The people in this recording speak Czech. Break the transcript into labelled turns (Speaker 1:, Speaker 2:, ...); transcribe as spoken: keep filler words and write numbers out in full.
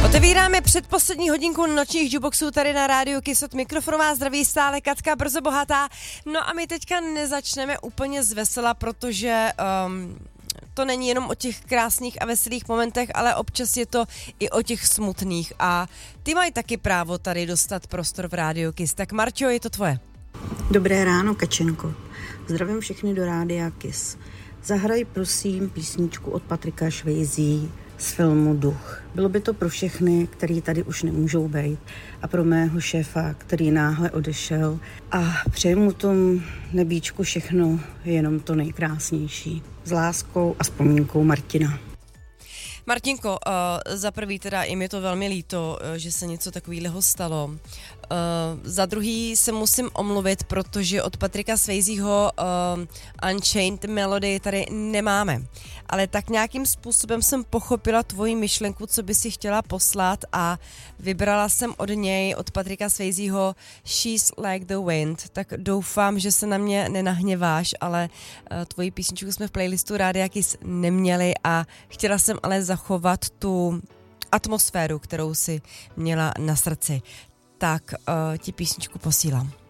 Speaker 1: Otevíráme předposlední hodinku nočních jukeboxů tady na rádiu Kiss. Od mikrofonu vás zdraví stále Katka Brzo Bohatá. No a my teďka nezačneme úplně z vesela, protože um, to není jenom o těch krásných a veselých momentech, ale občas je to i o těch smutných. A ty mají taky právo tady dostat prostor v rádiu Kiss. Tak Marťo, je to tvoje.
Speaker 2: Dobré ráno, Kačenko. Zdravím všechny do rádia Kiss. Zahraj prosím písničku od Patrika Swayze z filmu Duch. Bylo by to pro všechny, který tady už nemůžou být, a pro mého šéfa, který náhle odešel, a přeji mu tom nebíčku všechno, jenom to nejkrásnější. S láskou a vzpomínkou, Martina.
Speaker 1: Martinko, uh, za prvý teda i mi to velmi líto, uh, že se něco takového stalo. Uh, za druhý se musím omluvit, protože od Patrika Swayzeho uh, Unchained Melody tady nemáme. Ale tak nějakým způsobem jsem pochopila tvoji myšlenku, co by si chtěla poslat, a vybrala jsem od něj, od Patrika Swayzeho She's Like the Wind. Tak doufám, že se na mě nenahněváš, ale uh, tvoji písničku jsme v playlistu Rádia Kiss neměli a chtěla jsem ale zachovat tu atmosféru, kterou si měla na srdci. Tak uh, ti písničku posílám.